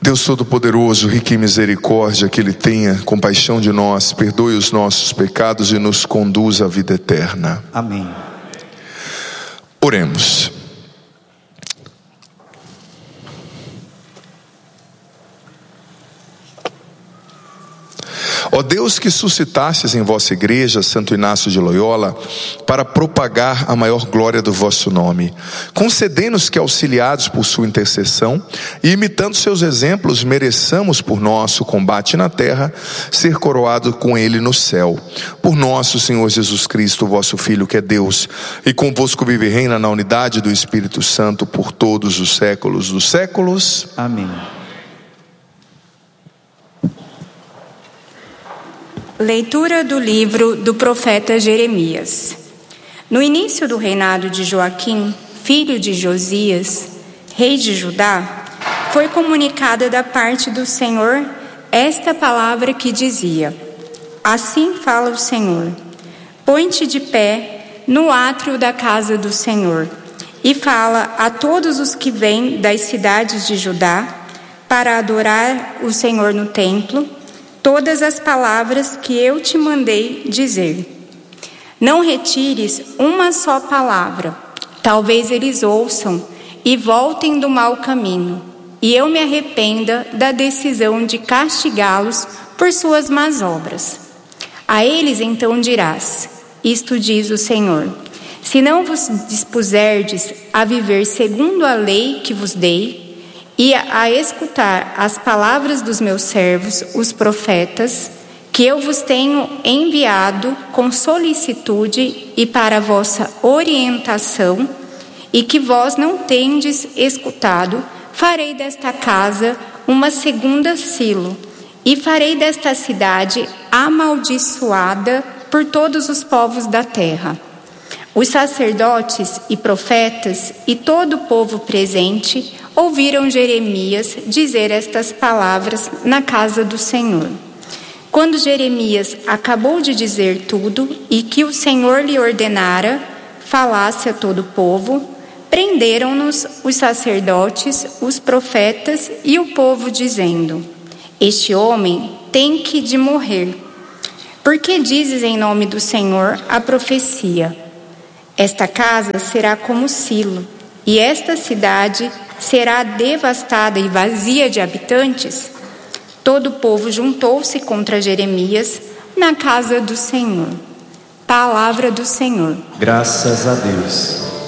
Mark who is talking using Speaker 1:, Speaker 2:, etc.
Speaker 1: Deus Todo-Poderoso, rico em misericórdia, que Ele tenha compaixão de nós, perdoe os nossos pecados e nos conduza à vida eterna.
Speaker 2: Amém.
Speaker 1: Oremos. Ó Deus, que suscitastes em vossa igreja Santo Inácio de Loyola para propagar a maior glória do vosso nome, concedei-nos que, auxiliados por sua intercessão e imitando seus exemplos, mereçamos por nosso combate na terra ser coroado com ele no céu. Por nosso Senhor Jesus Cristo, vosso Filho, que é Deus, e convosco vive e reina na unidade do Espírito Santo por todos os séculos dos séculos.
Speaker 2: Amém.
Speaker 3: Leitura do livro do profeta Jeremias. No início do reinado de Joaquim, filho de Josias, rei de Judá, foi comunicada da parte do Senhor esta palavra que dizia: Assim fala o Senhor, põe-te de pé no átrio da casa do Senhor, e fala a todos os que vêm das cidades de Judá para adorar o Senhor no templo, todas as palavras que eu te mandei dizer. Não retires uma só palavra, talvez eles ouçam e voltem do mau caminho, e eu me arrependa da decisão de castigá-los por suas más obras. A eles então dirás: isto diz o Senhor, se não vos dispuserdes a viver segundo a lei que vos dei, e a escutar as palavras dos meus servos, os profetas, que eu vos tenho enviado com solicitude e para vossa orientação, e que vós não tendes escutado, farei desta casa uma segunda Silo, e farei desta cidade amaldiçoada por todos os povos da terra. Os sacerdotes e profetas e todo o povo presente ouviram Jeremias dizer estas palavras na casa do Senhor. Quando Jeremias acabou de dizer tudo e que o Senhor lhe ordenara falasse a todo o povo, prenderam-nos os sacerdotes, os profetas e o povo, dizendo: Este homem tem que de morrer. Por que dizes em nome do Senhor a profecia? Esta casa será como Silo, e esta cidade será devastada e vazia de habitantes? Todo o povo juntou-se contra Jeremias na casa do Senhor. Palavra do Senhor.
Speaker 2: Graças a Deus.